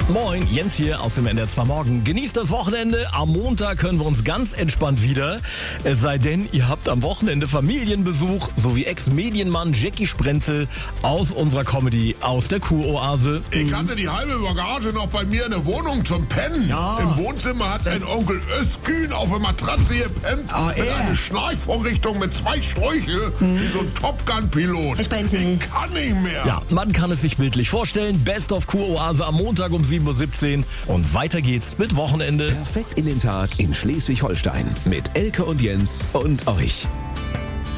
Moin, Jens hier aus dem NDR2 Morgen. Genießt das Wochenende. Am Montag hören wir uns ganz entspannt wieder. Es sei denn, ihr habt am Wochenende Familienbesuch, sowie Ex-Medienmann Jackie Sprenzel aus unserer Comedy aus der Kuroase. Ich hatte die halbe Bagage noch bei mir in der Wohnung zum Pennen. Ja. Im Wohnzimmer hat ein Onkel Özgün auf der Matratze gepennt. Mit einer Schnarchvorrichtung mit 2 Sträuche, wie so ein Top Gun-Pilot. Herr Sprenzel. Ich kann nicht mehr. Ja, man kann es sich bildlich vorstellen. Best of Kuroase am Montag um 7:17 Uhr. Und weiter geht's mit Wochenende. Perfekt in den Tag in Schleswig-Holstein mit Elke und Jens und euch.